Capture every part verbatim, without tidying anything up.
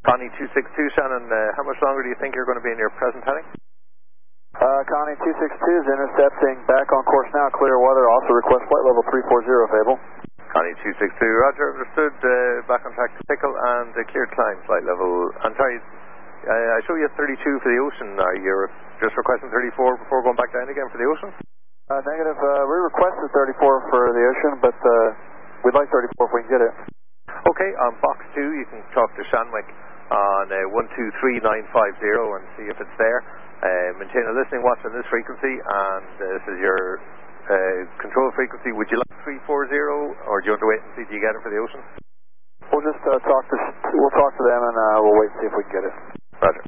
Connie two six two, Shannon, uh, how much longer do you think you're going to be in your present heading? Uh, Connie two six two is intercepting, back on course now, clear weather, also request flight level three four zero, Fable. Connie two six two, roger, understood, uh, back on track to Pickle and uh, cleared climb, flight level, I'm sorry, uh, I show you thirty-two for the ocean, are you just requesting thirty-four before going back down again for the ocean? Uh, negative, uh, we requested thirty-four for the ocean, but uh, we'd like thirty-four if we can get it. Okay, on box two you can talk to Shanwick on uh, one two three nine five zero and see if it's there. Uh, maintain a listening watch on this frequency, and uh, this is your uh, control frequency. Would you like three four zero, or do you want to wait and see if you get it for the ocean? We'll just uh, talk to we'll talk to them and uh, we'll wait and see if we can get it. Roger.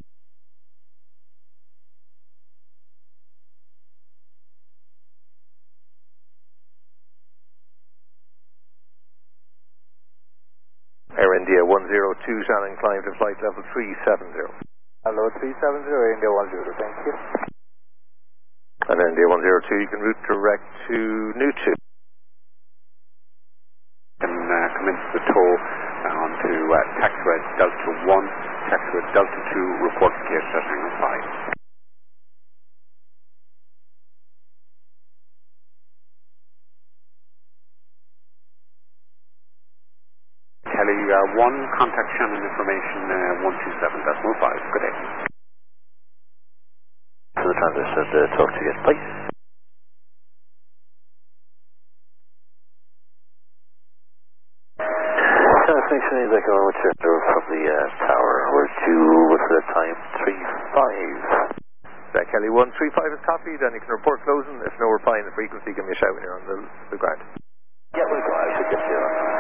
Air India one zero two, Shannon, climb to flight level three seven zero. Hello, three seven zero, India one zero, thank you. And India one zero two, you can route direct to Nutu. And uh, commence the tow uh, onto uh, taxiway Delta one, taxiway Delta two, report to gate at angle five. Kelly uh, one, contact Shannon information uh, one two seven decimal five. Good day. To the transistor to talk to you, please. Transmission is like a return from the uh, tower. We're due, what's the time? three five. That Kelly one three five is copied, and you can report closing. If no reply in the frequency, give me a shout when you're on the, the ground. Yeah, we'll go. I should get you on.